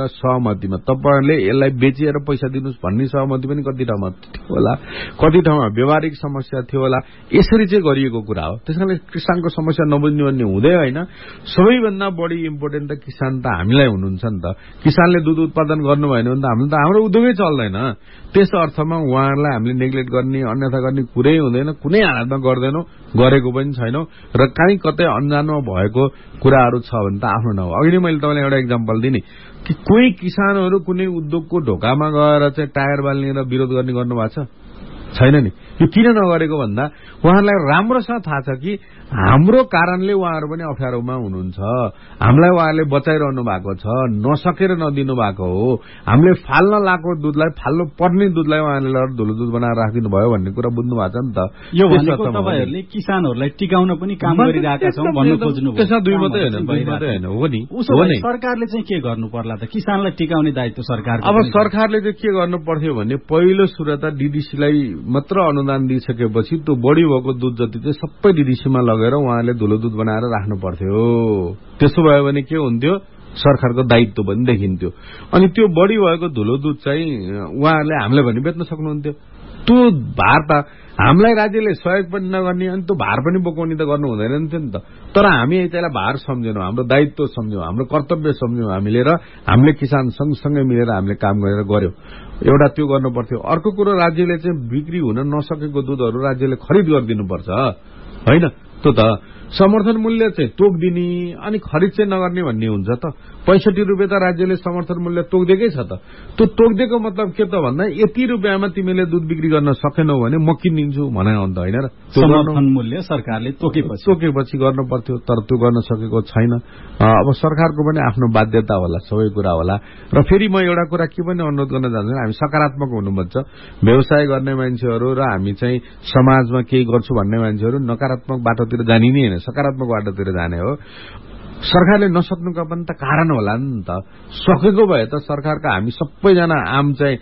सहमतिमा तपाईहरुले यसलाई बेचेर पैसा दिनुस् भन्ने सहमति पनि कति ठाउँमा थियो होला, कति ठाउँमा व्यवहारिक समस्या थियो होला। यसरी चाहिँ गरिएको कुरा हो। त्यसकारणले किसानको समस्या नबुझ्ने भन्ने हुँदै होइन। सबैभन्दा बढी इम्पोर्टेन्ट त किसान त हामीलाई हुनुहुन्छ नि त। किसानले दूध उत्पादन गर्नु भएन भने त हाम्रो उद्योगै चल्दैन। त्यस अर्थमा उहाँहरूलाई हामीले नेग्लेक्ट गर्ने, अन्यथा गर्ने कुरै हुँदैन। कुनै हालतमा गर्दैनौं, गरेको पनि छैनौं र काहीँ कतै अनजानमा भएको कुराहरू छ भने त आफ्नो नहो। अघि नै मैले तपाईँलाई एउटा इक्जाम्पल दिने कि कोही किसानहरू कुनै उद्योगको ढोकामा गएर चाहिँ टायर बाल्ने र विरोध गर्ने गर्नुभएको छैन नि। यो किन नगरेको भन्दा उहाँहरूलाई राम्रोसँग थाहा छ कि हाम्रो कारणले उहाँहरू पनि अप्ठ्यारोमा हुनुहुन्छ। हामीलाई उहाँहरूले बचाइरहनु भएको छ, नसकेर नदिनु भएको हो। हामीले फाल्न लागेको दुधलाई, फाल्नु पर्ने दुधलाई उहाँहरूले लगेर धुलो दुध बनाएर राखिदिनु भयो भन्ने कुरा बुझ्नु भएको छ नि त। यो भनेको तपाईहरुले किसानहरूलाई टिकाउन पनि काम गरिरहेका छौं भन्नु खोज्नु भयो। त्यसमा दुई मात्रै हैन, हो नि। सरकारले चाहिँ के गर्नु पर्ला त? किसानलाई टिकाउने दायित्व सरकारको। अब सरकारले चाहिँ के गर्नु पर्थ्यो भने पहिलो सुरुवात डीडीसीलाई मात्र अनुदान दिइसकेपछि त्यो बढी भएको दुध जति चाहिँ सबै डीडीसीमा लगेर उहाँले धुलो दुध बनाएर राख्नु पर्थ्यो। त्यसो भयो भने के हुन्थ्यो, सरकारको दायित्व पनि देखिन्थ्यो। अनि त्यो बढी भएको धुलो दुध चाहिँ उहाँहरूले हामीलाई पनि बेच्न सक्नुहुन्थ्यो। त्यो भार त हामीलाई राज्यले सहयोग पनि नगर्ने, अनि त्यो भार पनि बोकाउने त गर्नु हुँदैन नि त। तर हामी त्यसलाई भार सम्झेनौं, हाम्रो दायित्व सम्झ्यौं, हाम्रो कर्तव्य सम्झ्यौं हामीले, र हामीले किसान सँगसँगै मिलेर हामीले काम गरेर गर्यौं। एउटा त्यो गर्नु पर्थ्यो। अर्को कुरो, राज्यले चाहिँ बिक्री हुन नसकेको दुधहरू राज्यले खरिद गरिदिनुपर्छ होइन। त्यो त समर्थन मूल्य चाहिँ तोक्दिने अनि खरिद चाहिँ नगर्ने भन्ने हुन्छ त। 65 रुपियाँ त राज्यले समर्थन मूल्य तोक्दिएकै छ त। त्यो तोक्दिएको मतलब के त भन्दा यति रुपियाँमा तिमीले दुध बिक्री गर्न सकेनौ भने म किनिदिन्छु भने अन्त होइन र। समर्थन मूल्य सरकारले तोकेपछि गर्नु पर्थ्यो, तर त्यो गर्न सकेको छैन। अब सरकारको पनि आफ्नो बाध्यता होला, सबै कुरा होला। र फेरि म एउटा कुरा के पनि अनुरोध गर्न चाहन्छु, हामी सकारात्मक हुनुपर्छ। व्यवसाय गर्ने मान्छेहरू र हामी चाहिँ समाजमा केही गर्छु भन्ने मान्छेहरू नकारात्मक बाटोतिर जाने नै होइन, सकारात्मक बाटोतिर जाने हो। सरकारले नसक्नुका पनि त कारण होला नि त। सकेको भए त सरकारका हामी सबैजना आम चाहिँ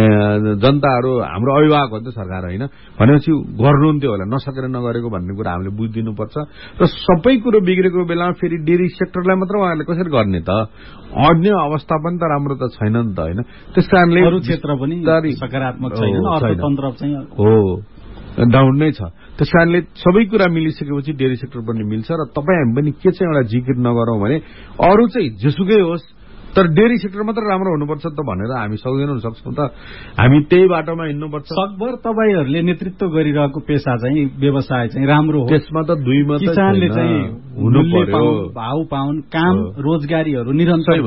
जनताहरू हाम्रो अभिभावक हो नि त सरकार होइन भनेपछि गर्नुहुन्थ्यो होला, नसकेर नगरेको भन्ने कुरा हामीले बुझिदिनुपर्छ। र सबै कुरो बिग्रेको बेलामा फेरि डेरी सेक्टरलाई मात्र उहाँहरूले कसरी गर्ने त? अन्य अवस्था पनि त राम्रो त छैन नि त होइन। त्यसकारणले अरू क्षेत्र पनि सकारात्मक छैन, अर्थतन्त्र चाहिँ हो डाउन नै छ। त्यसकारणले सबै कुरा मिलिसकेपछि डेरी सेक्टर पनि मिल्छ। र तपाईँ हामी पनि के चाहिँ एउटा जिकिर नगरौं भने अरू चाहिँ जेसुकै होस् तर डेरी सेक्टर मात्र राम्रो हुनुपर्छ त भनेर हामी सक्दैनौँ, सक्छौँ त। हामी त्यही बाटोमा हिँड्नुपर्छ। सकभर तपाईहरुले नेतृत्व गरिरहेको पेशा चाहिँ व्यवसाय चाहिँ राम्रो हो। त्यसमा त दुई मात्र किसानले चाहिँ हुनु पर्यो, भाउ पाउन, काम रोजगारीहरू निरन्तर